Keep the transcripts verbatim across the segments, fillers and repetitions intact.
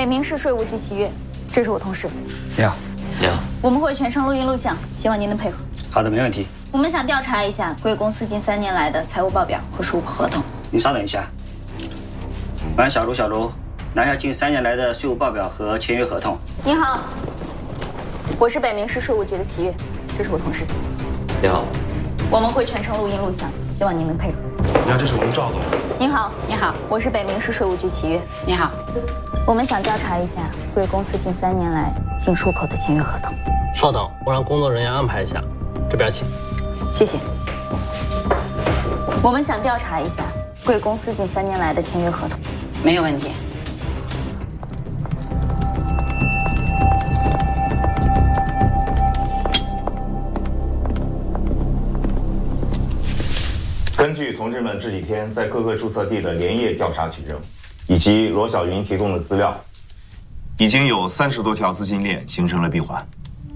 明市税务局齐越，这是我同事。 你好， 你好。 我们会全程录音录像，希望您能配合。 好的，没问题。 我们想调查一下贵公司近三年来的财务报表和税务合同。 您稍等一下，俺小卢，小卢，拿下近三年来的税务报表和签约合同。 您好，我是北明市税务局的齐越，这是我同事。 你好。 我们会全程录音录像，希望您能配合。 你好，这是我们赵总。 您好，你好，我是北明市税务局齐越。 你好， 我们想调查一下贵公司近三年来进出口的签约合同。 稍等，我让工作人员安排一下。这边请。 谢谢。我们想调查一下贵公司近三年来的签约合同。 没有问题。 根据同志们这几天在各个注册地的连夜调查取证，以及罗小云提供的资料，已经有三十多条资金链形成了闭环。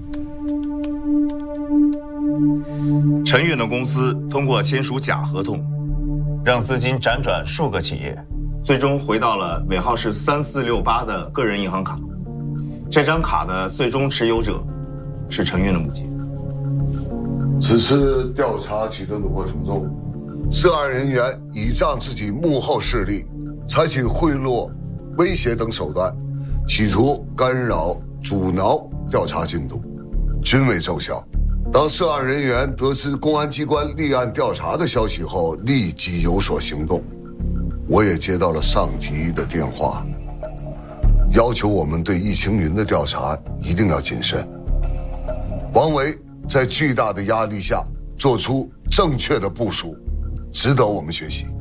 陈远的公司通过签署假合同，让资金辗转数个企业，最终回到了尾号是三四六八的个人银行卡。这张卡的最终持有者是陈远的母亲。 此次调查取证的过程中，涉案人员倚仗自己幕后势力，采取贿赂、威胁等手段，企图干扰、阻挠调查进度，均未奏效。当涉案人员得知公安机关立案调查的消息后，立即有所行动。我也接到了上级的电话，要求我们对易青云的调查一定要谨慎。王维在巨大的压力下做出正确的部署，值得我们学习。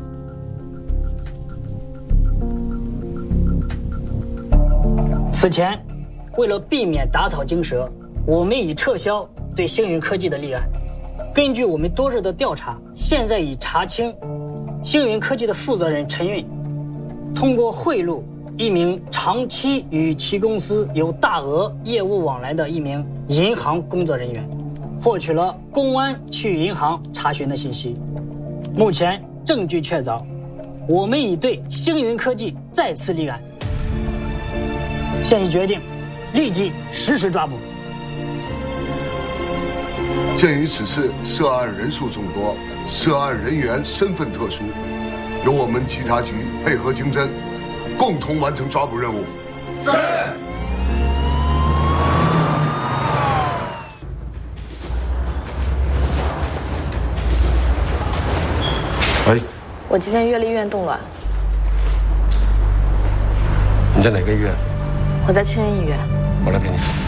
此前，为了避免打草惊蛇，我们已撤销对星云科技的立案。根据我们多日的调查，现在已查清，星云科技的负责人陈运，通过贿赂一名长期与其公司有大额业务往来的一名银行工作人员，获取了公安去银行查询的信息。目前证据确凿，我们已对星云科技再次立案。现已决定，立即实施抓捕。 鉴于此次涉案人数众多，涉案人员身份特殊，由我们稽查局配合经侦，共同完成抓捕任务。是。 喂， 我今天约了医院冻卵。 你在哪个医院？ 我在青人医院。 我来陪你。